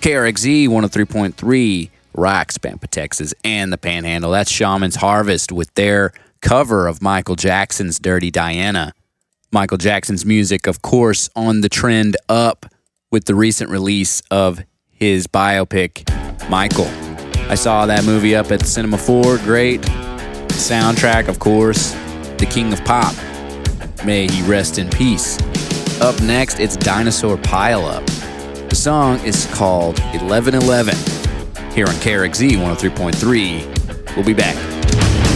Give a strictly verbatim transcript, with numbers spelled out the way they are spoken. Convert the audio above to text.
K R X Z one oh three point three, Rocks, Pampa, Texas, and the Panhandle. That's Shaman's Harvest with their cover of Michael Jackson's Dirty Diana. Michael Jackson's music, of course, on the trend up with the recent release of his biopic, Michael. I saw that movie up at Cinema four. Great soundtrack, of course. The King of Pop. May he rest in peace. Up next, it's Dinosaur Pile Up. The song is called eleven eleven. Here on K R X Z one oh three point three. We'll be back.